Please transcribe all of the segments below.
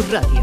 Radio.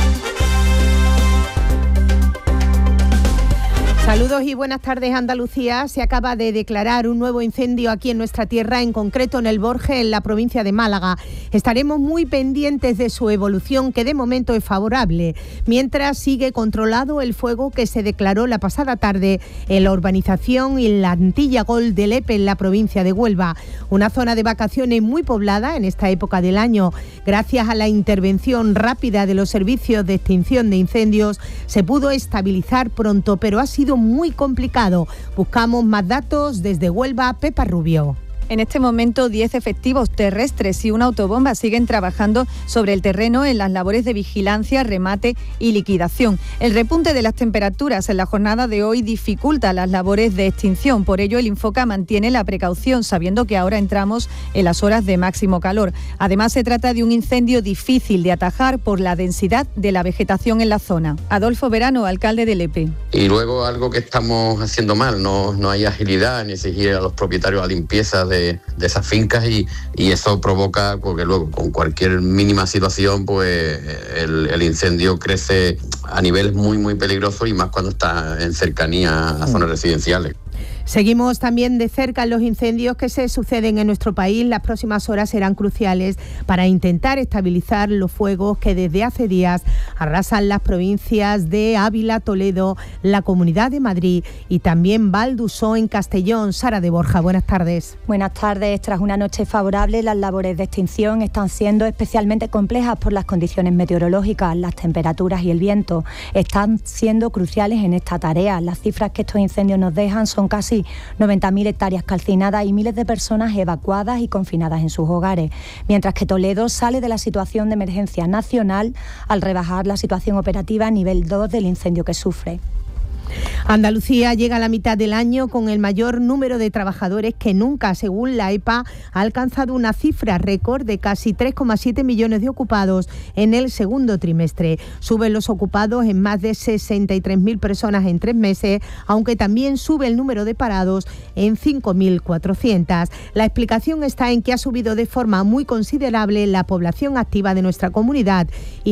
Saludos y buenas tardes, Andalucía. Se acaba de declarar un nuevo incendio aquí en nuestra tierra, en concreto en el Borges, en la provincia de Málaga. Estaremos muy pendientes de su evolución, que de momento es favorable, mientras sigue controlado el fuego que se declaró la pasada tarde en la urbanización y en la Antilla Gol de Lepe, en la provincia de Huelva. Una zona de vacaciones muy poblada en esta época del año. Gracias a la intervención rápida de los servicios de extinción de incendios, se pudo estabilizar pronto, pero ha sido muy complicado. Buscamos más datos desde Huelva. Pepa Rubio. En este momento, 10 efectivos terrestres y una autobomba siguen trabajando sobre el terreno en las labores de vigilancia, remate y liquidación. El repunte de las temperaturas en la jornada de hoy dificulta las labores de extinción. Por ello, el Infoca mantiene la precaución, sabiendo que ahora entramos en las horas de máximo calor. Además, se trata de un incendio difícil de atajar por la densidad de la vegetación en la zona. Adolfo Verano, alcalde de Lepe. Y luego algo que estamos haciendo mal, no hay agilidad ni exigir a los propietarios la limpieza de esas fincas y eso provoca, porque luego con cualquier mínima situación pues el incendio crece a niveles muy muy peligrosos, y más cuando está en cercanía a zonas residenciales. Seguimos también de cerca los incendios que se suceden en nuestro país. Las próximas horas serán cruciales para intentar estabilizar los fuegos que desde hace días arrasan las provincias de Ávila, Toledo, la Comunidad de Madrid y también Valdusó en Castellón. Sara de Borja, buenas tardes. Buenas tardes. Tras una noche favorable, las labores de extinción están siendo especialmente complejas por las condiciones meteorológicas. Las temperaturas y el viento están siendo cruciales en esta tarea. Las cifras que estos incendios nos dejan son casi 90.000 hectáreas calcinadas y miles de personas evacuadas y confinadas en sus hogares, mientras que Toledo sale de la situación de emergencia nacional al rebajar la situación operativa a nivel 2 del incendio que sufre. Andalucía llega a la mitad del año con el mayor número de trabajadores que nunca. Según la EPA, ha alcanzado una cifra récord de casi 3,7 millones de ocupados en el segundo trimestre. Suben los ocupados en más de 63.000 personas en 3 meses, aunque también sube el número de parados en 5.400. La explicación está en que ha subido de forma muy considerable la población activa de nuestra comunidad y